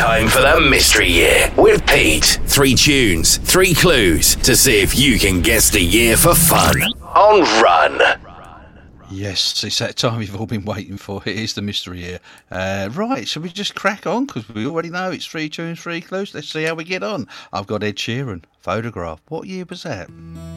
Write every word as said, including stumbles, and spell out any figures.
time for the Mystery Year with Pete. Three tunes, three clues to see if you can guess the year for fun on Run. Yes, it's that time you've all been waiting for. It is the Mystery Year. Uh, right, shall we just crack on? Because we already know it's three tunes, three clues. Let's see how we get on. I've got Ed Sheeran, Photograph. What year was that?